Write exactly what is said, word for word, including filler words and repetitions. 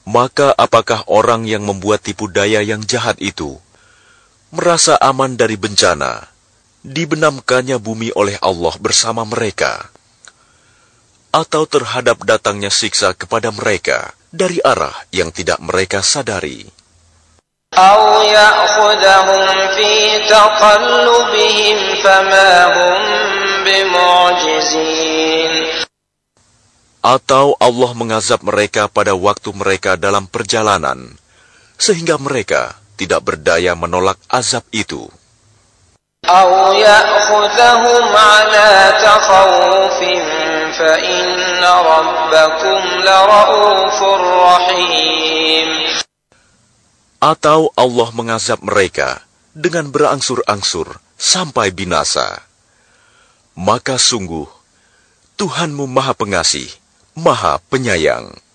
Maka apakah orang yang membuat tipu daya yang jahat itu merasa aman dari bencana, dibenamkannya bumi oleh Allah bersama mereka, atau terhadap datangnya siksa kepada mereka dari arah yang tidak mereka sadari? أَوْ يَأْخُذَهُمْ فِي تَقَلُّبِهِمْ فَمَا هُمْ بِمُعْجِزِينَ. Atau Allah mengazab mereka pada waktu mereka dalam perjalanan, sehingga mereka tidak berdaya menolak azab itu. أَوْ يَأْخُذَهُمْ عَلَى تَخَوُّفٍ فَإِنَّ رَبَّكُمْ لَرَءُوفٌ رَحِيمٌ. Atau Allah mengazab mereka dengan berangsur-angsur sampai binasa. Maka sungguh, Tuhanmu Maha Pengasih, Maha Penyayang.